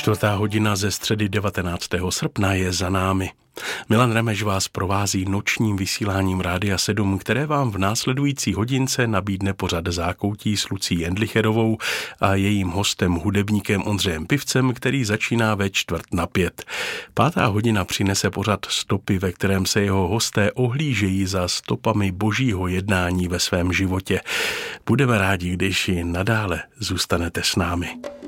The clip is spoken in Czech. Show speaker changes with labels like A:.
A: Čtvrtá hodina ze středy 19. srpna je za námi. Milan Remeš vás provází nočním vysíláním Rádia 7, které vám v následující hodince nabídne pořad Zákoutí s Lucí Endlicherovou a jejím hostem hudebníkem Ondřejem Pivcem, který začíná ve 4:45. Pátá hodina přinese pořad Stopy, ve kterém se jeho hosté ohlížejí za stopami božího jednání ve svém životě. Budeme rádi, když i nadále zůstanete s námi.